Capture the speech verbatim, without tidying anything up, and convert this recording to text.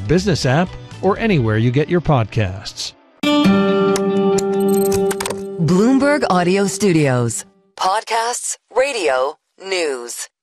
Business app or anywhere you get your podcasts. Bloomberg Audio Studios. Podcasts, radio, news.